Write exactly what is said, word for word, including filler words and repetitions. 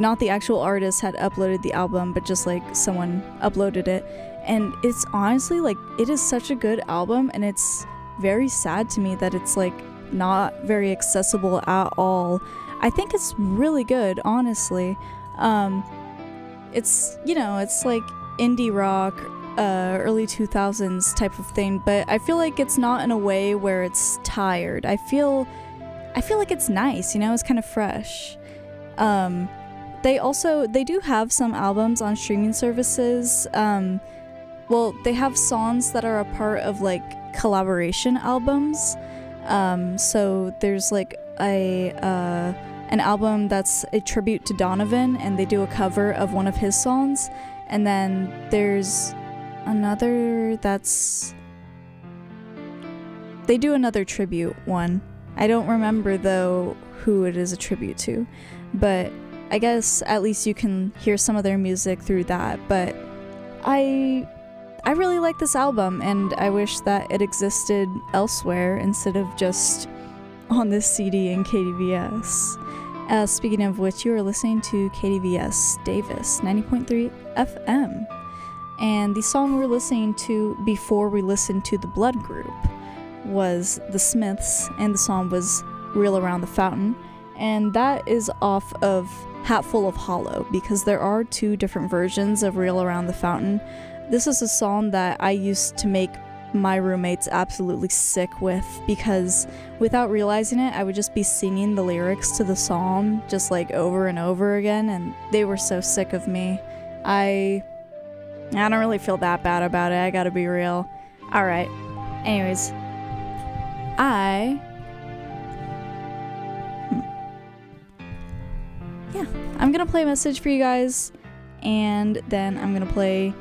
not the actual artist had uploaded the album, but just like someone uploaded it. And it's honestly like, it is such a good album, and it's very sad to me that it's like not very accessible at all. I think it's really good, honestly. Um, it's, you know, it's like indie rock, uh, early two thousands type of thing, but I feel like it's not in a way where it's tired. I feel, I feel like it's nice, you know, it's kind of fresh. Um, they also, they do have some albums on streaming services. Um, well, they have songs that are a part of like collaboration albums. Um, so there's like a, uh, an album that's a tribute to Donovan, and they do a cover of one of his songs. And then there's another that's, they do another tribute one. I don't remember though who it is a tribute to, but I guess at least you can hear some of their music through that. But I I really like this album, and I wish that it existed elsewhere instead of just on this C D and K D V S. Uh, speaking of which, you are listening to K D V S Davis ninety point three F M, and the song we're listening to before we listened to the Blood Group was The Smiths, and the song was Reel Around the Fountain, and that is off of Hatful of Hollow, because there are two different versions of Reel Around the Fountain. This is a song that I used to make my roommates absolutely sick with, because without realizing it, I would just be singing the lyrics to the song just like over and over again, and they were so sick of me. I I don't really feel that bad about it, I gotta be real. Alright, anyways, I yeah, I'm gonna play a message for you guys, and then I'm gonna play